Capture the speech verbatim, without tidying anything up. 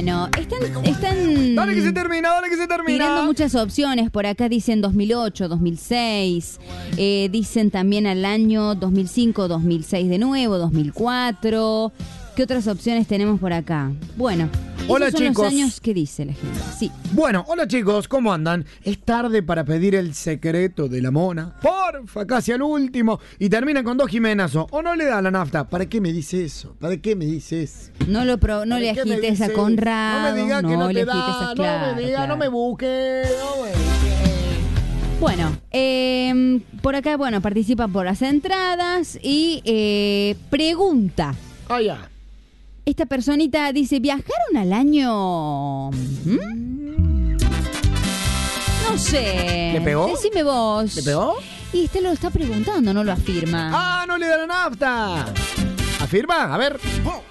Bueno, están, están Dale que se termina, dale que se termina. tirando muchas opciones. Por acá dicen dos mil ocho, dos mil seis. Eh, dicen también al año dos mil cinco, dos mil seis de nuevo, dos mil cuatro. ¿Qué otras opciones tenemos por acá? Bueno, hola, esos son chicos. los años que dice la gente. Sí. Bueno, hola chicos, ¿cómo andan? Es tarde para pedir el secreto de la mona. Porfa, casi al último. Y termina con dos Jimenazos. O no le da la nafta. ¿Para qué me dice eso? ¿Para qué me dice eso? No, lo pro, no le ¿Para qué me agites a dice? Conrado. No me diga que no le te agites da. a- No claro, me diga, claro. no me busque. No me busque. Bueno, eh, por acá, bueno, participan por las entradas y eh, pregunta. Ah, ya. Esta personita dice, ¿viajaron al año? ¿Mm? No sé. ¿Le pegó? Decime vos. ¿Le pegó? Y este lo está preguntando, no lo afirma. ¡Ah, no le da la nafta! ¿Afirma? A ver.